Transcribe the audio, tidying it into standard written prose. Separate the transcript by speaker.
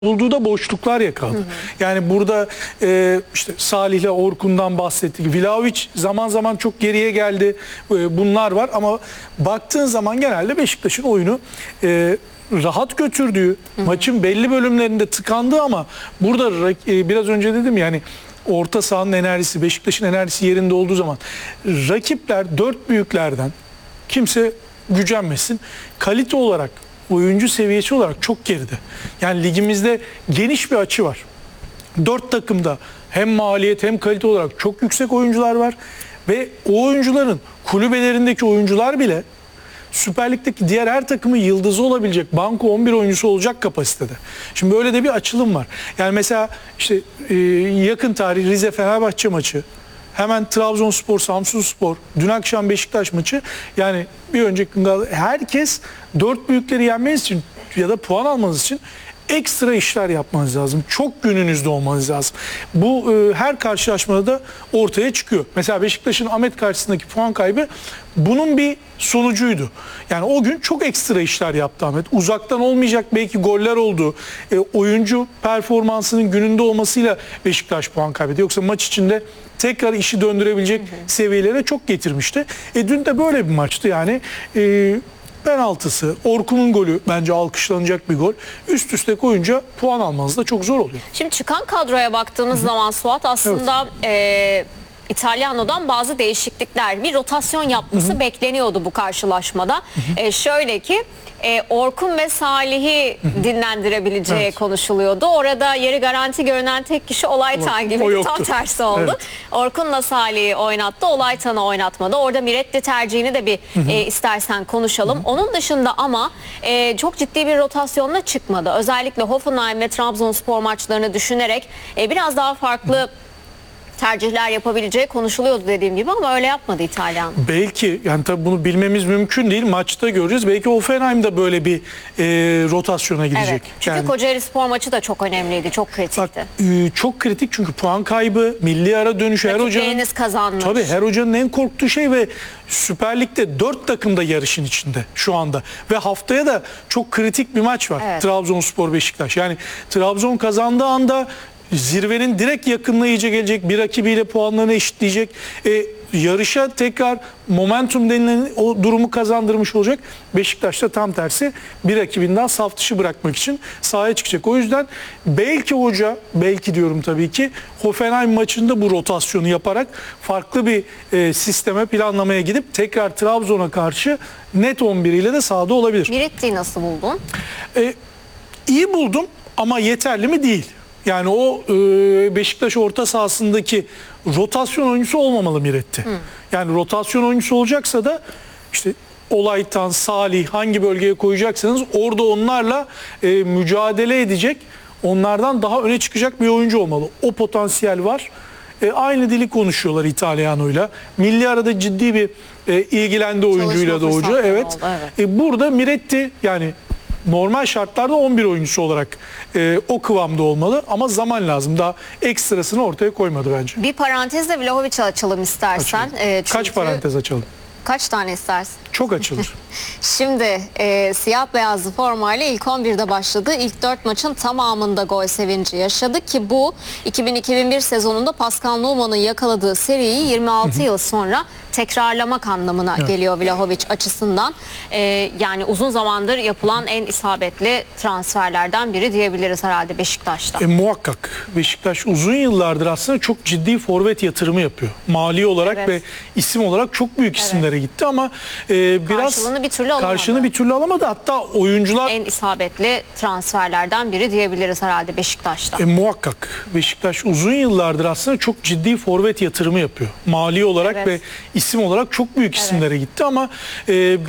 Speaker 1: bulduğu da boşluklar yakaladı. Yani burada işte Salih'le Orkun'dan bahsettik. Vlahovic zaman zaman çok geriye geldi. Bunlar var ama baktığın zaman genelde Beşiktaş'ın oyunu rahat götürdüğü, maçın belli bölümlerinde tıkandı ama burada biraz önce dedim yani orta sahanın enerjisi, Beşiktaş'ın enerjisi yerinde olduğu zaman rakipler dört büyüklerden kimse gücenmesin. Kalite olarak, oyuncu seviyesi olarak çok geride. Yani ligimizde geniş bir açı var. Dört takımda hem maliyet hem kalite olarak çok yüksek oyuncular var. Ve o oyuncuların kulübelerindeki oyuncular bile Süper Lig'deki diğer her takımın yıldızı olabilecek, banko 11 oyuncusu olacak kapasitede. Şimdi böyle de bir açılım var. Yani mesela işte yakın tarih Rize-Fenerbahçe maçı, hemen Trabzonspor, Samsunspor, dün akşam Beşiktaş maçı. Yani bir önceki gün herkes dört büyükleri yenmeniz için ya da puan almanız için ekstra işler yapmanız lazım. Çok gününüzde olmanız lazım. Bu her karşılaşmada da ortaya çıkıyor. Mesela Beşiktaş'ın Ahmet karşısındaki puan kaybı bunun bir sonucuydu. Yani o gün çok ekstra işler yaptı Ahmet. Uzaktan olmayacak belki goller oldu. Oyuncu performansının gününde olmasıyla Beşiktaş puan kaybetti. Yoksa maç içinde tekrar işi döndürebilecek seviyelere çok getirmişti. Dün de böyle bir maçtı yani. Penaltısı, Orkun'un golü bence alkışlanacak bir gol. Üst üste koyunca puan almanız da çok zor oluyor.
Speaker 2: Şimdi çıkan kadroya baktığımız zaman Suat aslında İtalyano'dan bazı değişiklikler, bir rotasyon yapması bekleniyordu bu karşılaşmada. Şöyle ki Orkun ve Salih'i dinlendirebileceği konuşuluyordu. Orada yeri garanti görünen tek kişi Olaytan gibi, tam tersi oldu. Evet. Orkun'la Salih'i oynattı, Olaytan'ı oynatmadı. Orada Miretti tercihini de bir istersen konuşalım. Onun dışında ama çok ciddi bir rotasyonla çıkmadı. Özellikle Hoffenheim ve Trabzonspor maçlarını düşünerek biraz daha farklı tercihler yapabileceği konuşuluyordu dediğim gibi ama öyle yapmadı İtalyan.
Speaker 1: Belki yani tabii bunu bilmemiz mümkün değil. Maçta göreceğiz. Belki Hoffenheim'da böyle bir rotasyona gidecek.
Speaker 2: Evet. Çünkü yani, Kocaelispor maçı da çok önemliydi. Çok kritikti.
Speaker 1: Bak, çok kritik çünkü puan kaybı, milli ara dönüşü her hocanın
Speaker 2: kazanmış.
Speaker 1: Tabii her hocanın en korktuğu şey ve Süper Lig'de 4 takım da yarışın içinde şu anda. Ve haftaya da çok kritik bir maç var. Evet. Trabzonspor Beşiktaş. Yani Trabzon kazandığı anda zirvenin direkt yakınına iyice gelecek, bir rakibiyle puanlarını eşitleyecek. Yarışa tekrar momentum denilen o durumu kazandırmış olacak. Beşiktaş da tam tersi bir rakibinden saf dışı bırakmak için sahaya çıkacak. O yüzden belki hoca, belki diyorum tabii ki Hoffenheim maçında bu rotasyonu yaparak farklı bir sisteme, planlamaya gidip tekrar Trabzon'a karşı net 11 ile de sahada olabilir.
Speaker 2: Miretti'yi nasıl buldun?
Speaker 1: İyi buldum ama yeterli mi değil. Yani o Beşiktaş orta sahasındaki rotasyon oyuncusu olmamalı Miretti. Yani rotasyon oyuncusu olacaksa da işte Olaytan, Salih hangi bölgeye koyacaksanız orada onlarla mücadele edecek, onlardan daha öne çıkacak bir oyuncu olmalı. O potansiyel var. Aynı dili konuşuyorlar İtalyano'yla. Milli arada ciddi bir ilgilendi oyuncuyla da hoca. Evet. Oldu, evet. Burada Miretti yani normal şartlarda 11 oyuncusu olarak o kıvamda olmalı ama zaman lazım. Daha ekstrasını ortaya koymadı bence.
Speaker 2: Bir parantezle Vlahovic'i açalım istersen.
Speaker 1: Çünkü kaç parantez açalım?
Speaker 2: Kaç tane istersin?
Speaker 1: Çok açılır.
Speaker 2: Şimdi siyah beyazlı formayla ilk 11'de başladı. İlk 4 maçın tamamında gol sevinci yaşadı ki bu 2000-2001 sezonunda Pascal Noumann'ın yakaladığı seriyi 26 yıl sonra tekrarlamak anlamına geliyor Vlahovic açısından. Yani uzun zamandır yapılan en isabetli transferlerden biri diyebiliriz herhalde Beşiktaş'ta.
Speaker 1: Muhakkak. Beşiktaş uzun yıllardır aslında çok ciddi forvet yatırımı yapıyor. Mali olarak ve isim olarak çok büyük isimlere gitti ama biraz karşılığını bir türlü alamadı. Hatta oyuncular
Speaker 2: en isabetli transferlerden biri diyebiliriz herhalde Beşiktaş'ta.
Speaker 1: Muhakkak. Beşiktaş uzun yıllardır aslında çok ciddi forvet yatırımı yapıyor. Mali olarak ve isim olarak çok büyük isimlere gitti ama